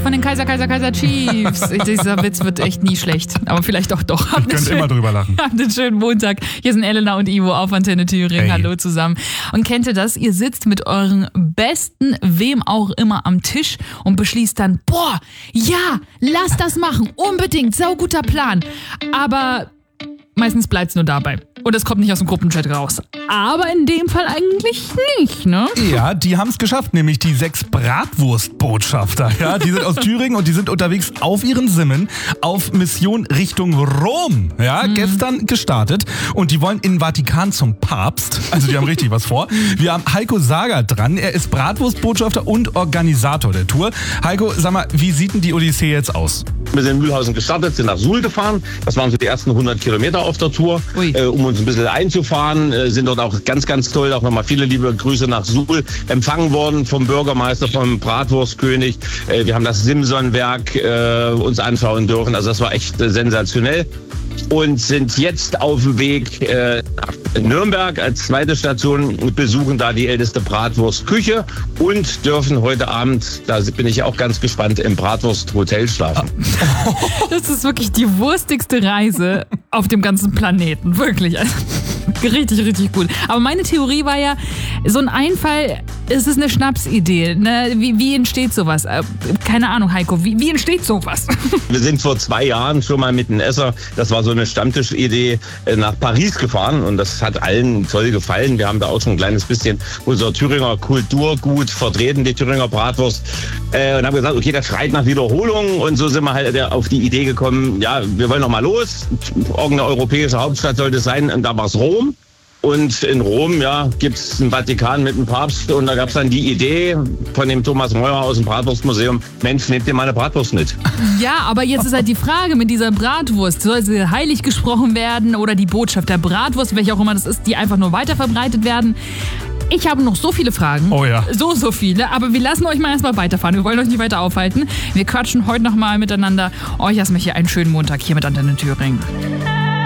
von den Kaiser Chiefs. Dieser Witz wird echt nie schlecht, aber vielleicht auch doch. Ich könnte immer drüber lachen. Habt einen schönen Montag. Hier sind Elena und Ivo auf Antenne Thüringen. Hey. Hallo zusammen. Und kennt ihr das? Ihr sitzt mit euren Besten, wem auch immer, am Tisch und beschließt dann, boah, ja, lass das machen, unbedingt, sauguter Plan. Aber meistens bleibt's nur dabei. Und es kommt nicht aus dem Gruppenchat raus. Aber in dem Fall eigentlich nicht, ne? Ja, die haben es geschafft, nämlich die 6 Bratwurstbotschafter. Ja, die sind aus Thüringen und die sind unterwegs auf ihren Simmen auf Mission Richtung Rom. Ja, gestern gestartet. Und die wollen in den Vatikan zum Papst. Also die haben richtig was vor. Wir haben Heiko Sager dran. Er ist Bratwurstbotschafter und Organisator der Tour. Heiko, sag mal, wie sieht denn die Odyssee jetzt aus? Wir sind in Mühlhausen gestartet, sind nach Suhl gefahren. Das waren so die ersten 100 Kilometer auf der Tour, um uns ein bisschen einzufahren. Sind dort auch ganz, ganz toll, auch nochmal viele liebe Grüße nach Suhl empfangen worden vom Bürgermeister, vom Bratwurstkönig. Wir haben das Simson-Werk uns anschauen dürfen. Also das war echt sensationell. Und sind jetzt auf dem Weg nach Nürnberg als zweite Station und besuchen da die älteste Bratwurstküche und dürfen heute Abend, da bin ich auch ganz gespannt, im Bratwursthotel schlafen. Das ist wirklich die wurstigste Reise auf dem ganzen Planeten. Wirklich. Also, richtig, richtig gut. Aber meine Theorie war ja, so ein Einfall, es ist eine Schnapsidee. Ne? Wie entsteht sowas? Keine Ahnung, Heiko, wie entsteht sowas? Wir sind vor 2 Jahren schon mal mit einem Esser, das war so eine Stammtischidee, nach Paris gefahren und das hat allen toll gefallen. Wir haben da auch schon ein kleines bisschen unser Thüringer Kulturgut vertreten, die Thüringer Bratwurst, und haben gesagt, okay, das schreit nach Wiederholung und so sind wir halt auf die Idee gekommen, ja, wir wollen noch mal los. Irgendeine europäische Hauptstadt sollte es sein und da war es Rom. Und in Rom, ja, gibt's einen Vatikan mit dem Papst und da gab's dann die Idee von dem Thomas Meurer aus dem Bratwurstmuseum, Mensch, nehmt ihr mal eine Bratwurst mit. Ja, aber jetzt ist halt die Frage mit dieser Bratwurst, soll sie heilig gesprochen werden oder die Botschaft der Bratwurst, welche auch immer das ist, die einfach nur weiter verbreitet werden? Ich habe noch so viele Fragen. Oh ja. So viele. Aber wir lassen euch mal erstmal weiterfahren. Wir wollen euch nicht weiter aufhalten. Wir quatschen heute nochmal miteinander. Euch erstmal hier einen schönen Montag hier mit Antenne Thüringen.